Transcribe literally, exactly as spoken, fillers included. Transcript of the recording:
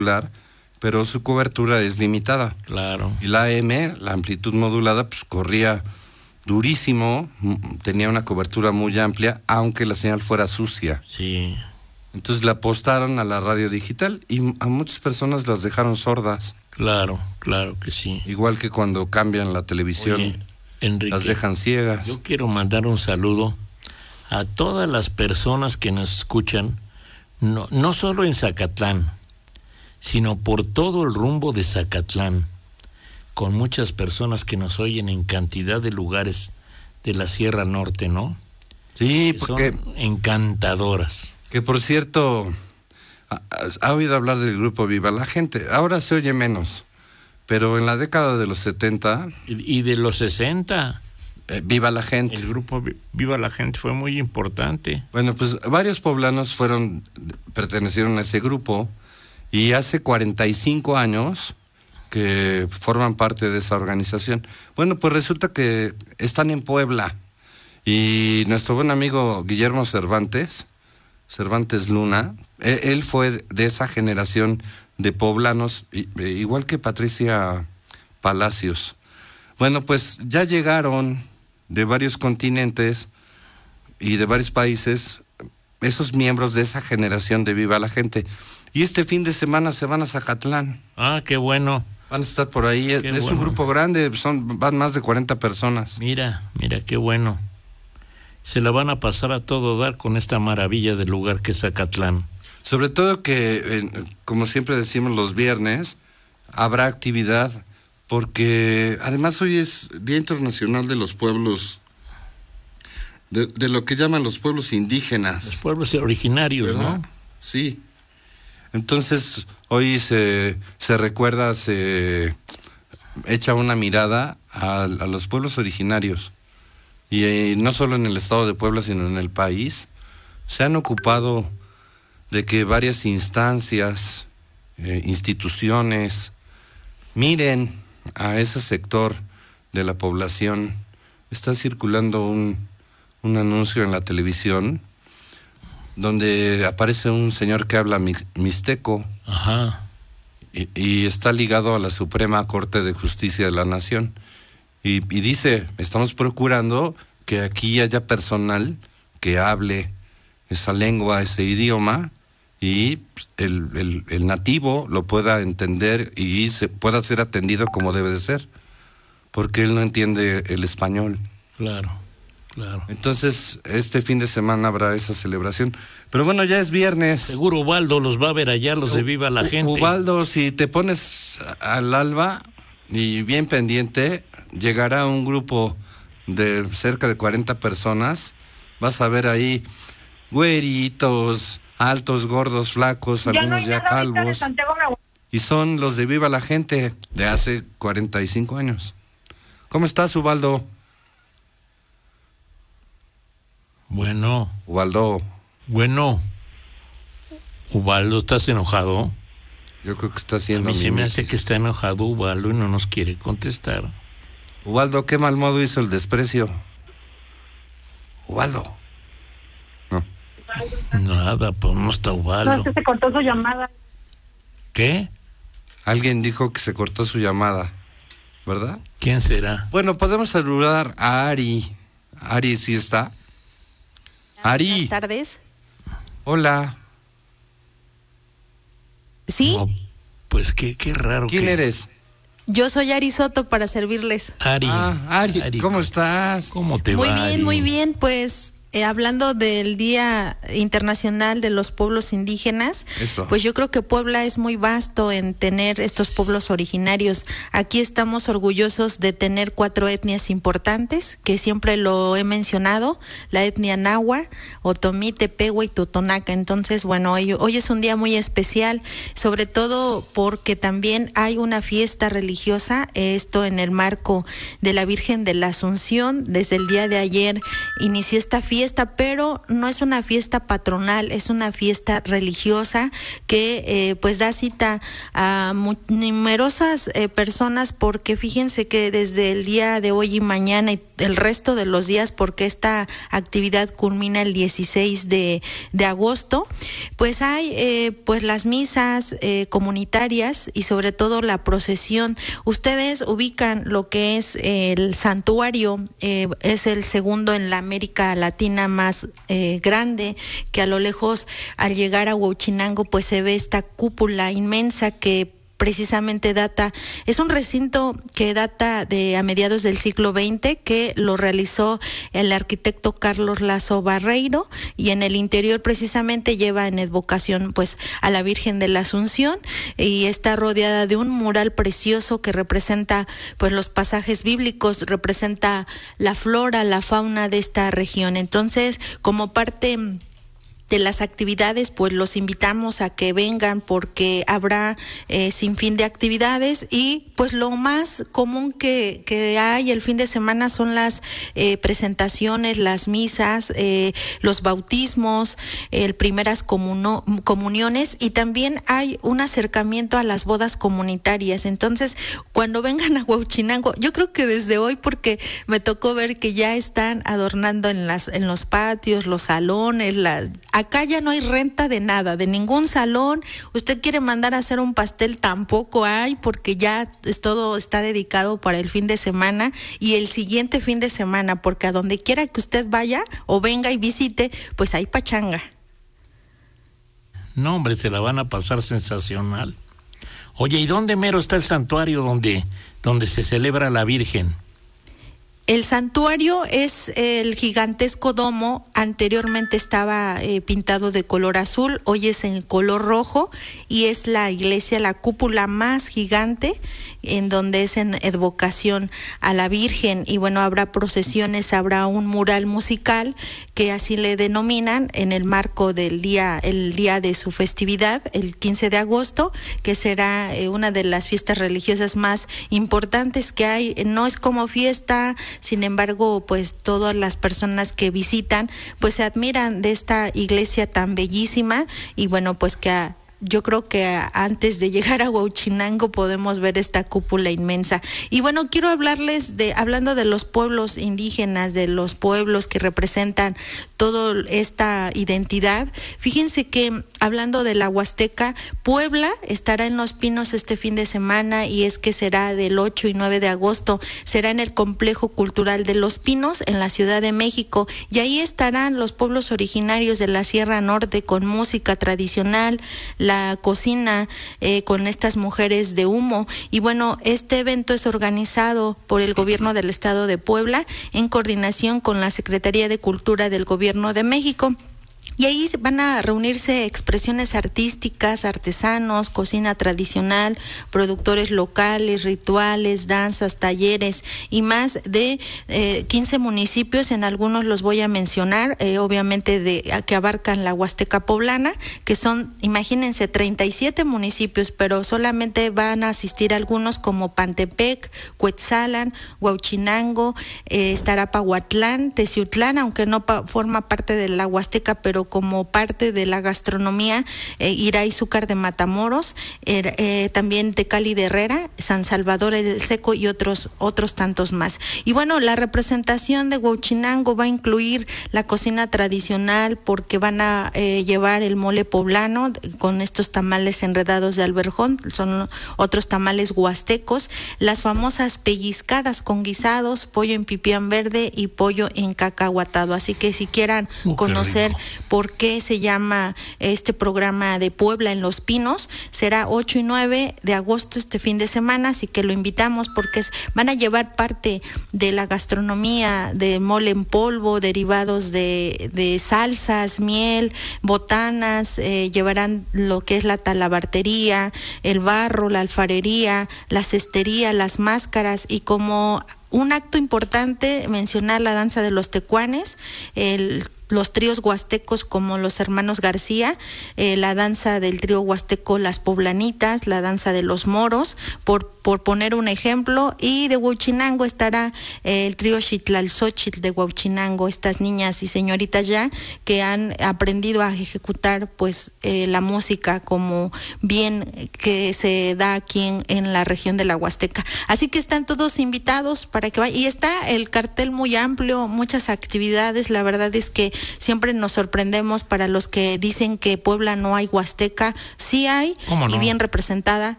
pero su cobertura es limitada. Claro. Y la A M, la amplitud modulada, pues corría durísimo, tenía una cobertura muy amplia, aunque la señal fuera sucia. Sí. Entonces le apostaron a la radio digital y a muchas personas las dejaron sordas. Claro, claro que sí. Igual que cuando cambian la televisión, Oye, Enrique, las dejan ciegas. Yo quiero mandar un saludo a todas las personas que nos escuchan, no, no solo en Zacatlán, sino por todo el rumbo de Zacatlán, con muchas personas que nos oyen en cantidad de lugares de la Sierra Norte, ¿no? Sí, que porque... son encantadoras. Que por cierto, ha, ha oído hablar del grupo Viva la Gente. Ahora se oye menos, pero en la década de los setenta... Y, y de los sesenta... Eh, Viva la Gente. El grupo Viva la Gente fue muy importante. Bueno, pues varios poblanos fueron, pertenecieron a ese grupo, y hace cuarenta y cinco años que forman parte de esa organización. Bueno, pues resulta que están en Puebla, y nuestro buen amigo Guillermo Cervantes, Cervantes Luna, él, él fue de esa generación de poblanos, igual que Patricia Palacios. Bueno, pues ya llegaron de varios continentes y de varios países esos miembros de esa generación de Viva la Gente. Y este fin de semana se van a Zacatlán. Ah, qué bueno. Van a estar por ahí. Qué es bueno. Un grupo grande, son van más de cuarenta personas. Mira, mira, qué bueno. Se la van a pasar a todo dar con esta maravilla del lugar que es Zacatlán. Sobre todo que, eh, como siempre decimos los viernes, habrá actividad, porque además hoy es Día Internacional de los Pueblos, de, de lo que llaman los pueblos indígenas. Los pueblos originarios, ¿verdad? ¿No? Sí. Entonces, hoy se, se recuerda, se echa una mirada a, a los pueblos originarios. Y eh, no solo en el estado de Puebla, sino en el país, se han ocupado de que varias instancias, eh, instituciones, miren a ese sector de la población. Está circulando un, un anuncio en la televisión donde aparece un señor que habla mixteco. Ajá. Y, y está ligado a la Suprema Corte de Justicia de la Nación. Y, y dice, estamos procurando que aquí haya personal que hable esa lengua, ese idioma, y el, el, el nativo lo pueda entender y se pueda ser atendido como debe de ser, porque él no entiende el español. Claro, claro. Entonces, este fin de semana habrá esa celebración. Pero bueno, ya es viernes. Seguro Ubaldo los va a ver allá, los de Viva la Gente. Ubaldo, si te pones al alba y bien pendiente, llegará un grupo de cerca de cuarenta personas. Vas a ver ahí güeritos, altos, gordos, flacos, ya algunos no ya calvos. Y son los de Viva la Gente de hace cuarenta y cinco años. ¿Cómo estás, Ubaldo? Bueno. Ubaldo. Bueno. Ubaldo, ¿estás enojado? Yo creo que está haciendo... A mí se me hace que está enojado Ubaldo y no nos quiere contestar. Ubaldo, qué mal modo hizo el desprecio. Ubaldo. No. Nada, pues no está Ubaldo. No, es que se cortó su llamada. ¿Qué? Alguien dijo que se cortó su llamada, ¿verdad? ¿Quién será? Bueno, podemos saludar a Ari. Ari, ¿sí está? Ari. Buenas tardes. Hola. ¿Sí? No, pues qué, qué raro. ¿Quién que... eres? Yo soy Ari Soto para servirles. Ari. Ah, Ari, Ari. ¿Cómo estás? ¿Cómo te muy va? Muy bien, Ari? muy bien, pues... Eh, hablando del Día Internacional de los Pueblos Indígenas, Eso. Pues yo creo que Puebla es muy vasto en tener estos pueblos originarios. Aquí estamos orgullosos de tener cuatro etnias importantes, que siempre lo he mencionado, la etnia Nahua, Otomí, Tepehua y Totonaca. Entonces, bueno, hoy, hoy es un día muy especial, sobre todo porque también hay una fiesta religiosa, esto en el marco de la Virgen de la Asunción. Desde el día de ayer inició esta fiesta, pero no es una fiesta patronal, es una fiesta religiosa que eh, pues da cita a mu- numerosas eh, personas, porque fíjense que desde el día de hoy y mañana y el resto de los días, porque esta actividad culmina el dieciséis de agosto, pues hay eh, pues las misas eh, comunitarias y sobre todo la procesión. Ustedes ubican lo que es el santuario, eh, es el segundo en la América Latina más eh, grande, que a lo lejos al llegar a Huauchinango pues se ve esta cúpula inmensa que precisamente data, es un recinto que data de a mediados del siglo veinte, que lo realizó el arquitecto Carlos Lazo Barreiro, y en el interior precisamente lleva en advocación pues a la Virgen de la Asunción, y está rodeada de un mural precioso que representa pues los pasajes bíblicos, representa la flora, la fauna de esta región. Entonces, como parte de las actividades, pues los invitamos a que vengan, porque habrá eh, sin fin de actividades, y pues lo más común que, que hay el fin de semana son las eh, presentaciones, las misas, eh, los bautismos, el primeras comuno, comuniones, y también hay un acercamiento a las bodas comunitarias. Entonces, cuando vengan a Huauchinango, yo creo que desde hoy, porque me tocó ver que ya están adornando en las en los patios, los salones, las acá ya no hay renta de nada, de ningún salón. Usted quiere mandar a hacer un pastel, tampoco hay, porque ya es, todo está dedicado para el fin de semana y el siguiente fin de semana, porque a donde quiera que usted vaya o venga y visite, pues hay pachanga. No, hombre, se la van a pasar sensacional. Oye, ¿y dónde mero está el santuario donde, donde se celebra la Virgen? El santuario es el gigantesco domo, anteriormente estaba eh, pintado de color azul, hoy es en color rojo, y es la iglesia, la cúpula más gigante, en donde es en advocación a la Virgen. Y bueno, habrá procesiones, habrá un mural musical, que así le denominan, en el marco del día, el día de su festividad, el quince de agosto, que será eh, una de las fiestas religiosas más importantes que hay. No es como fiesta, sin embargo, pues todas las personas que visitan pues se admiran de esta iglesia tan bellísima, y bueno, pues que a, yo creo que antes de llegar a Huauchinango podemos ver esta cúpula inmensa. Y bueno, quiero hablarles de, hablando de los pueblos indígenas, de los pueblos que representan toda esta identidad. Fíjense que hablando de la Huasteca, Puebla estará en Los Pinos este fin de semana, y es que será del ocho y nueve de agosto, será en el Complejo Cultural de Los Pinos, en la Ciudad de México, y ahí estarán los pueblos originarios de la Sierra Norte con música tradicional, la la cocina eh, con estas mujeres de humo. Y bueno, este evento es organizado por el gobierno del estado de Puebla en coordinación con la Secretaría de Cultura del Gobierno de México. Y ahí van a reunirse expresiones artísticas, artesanos, cocina tradicional, productores locales, rituales, danzas, talleres y más de eh, quince municipios. En algunos los voy a mencionar, eh, obviamente de que abarcan la Huasteca Poblana, que son, imagínense, treinta y siete municipios, pero solamente van a asistir algunos como Pantepec, Cuetzalan, Huauchinango, eh, estará Pahuatlán, Teciutlán, aunque no pa- forma parte de la Huasteca, pero como parte de la gastronomía, eh, irá Izúcar de Matamoros, eh, eh, también Tecali de Herrera, San Salvador el Seco y otros otros tantos más. Y bueno, la representación de Huauchinango va a incluir la cocina tradicional, porque van a eh, llevar el mole poblano con estos tamales enredados de alberjón, son otros tamales huastecos, las famosas pellizcadas con guisados, pollo en pipián verde y pollo en cacahuatado. Así que si quieran uh, conocer por qué se llama este programa de Puebla en Los Pinos, será ocho y nueve de agosto este fin de semana, así que lo invitamos, porque es, van a llevar parte de la gastronomía de mole en polvo, derivados de, de salsas, miel, botanas, eh, llevarán lo que es la talabartería, el barro, la alfarería, la cestería, las máscaras, y como un acto importante mencionar la danza de los tecuanes, el los tríos huastecos como los hermanos García, eh, la danza del trío huasteco Las Poblanitas, la danza de los moros, por, por poner un ejemplo, y de Huachinango estará eh, el trío Xitlalzóchitl de Huachinango, estas niñas y señoritas ya que han aprendido a ejecutar pues eh, la música como bien que se da aquí en, en la región de la Huasteca. Así que están todos invitados para que vayan, y está el cartel muy amplio, muchas actividades. La verdad es que siempre nos sorprendemos para los que dicen que Puebla no hay Huasteca, sí hay, ¿Cómo no? y bien representada,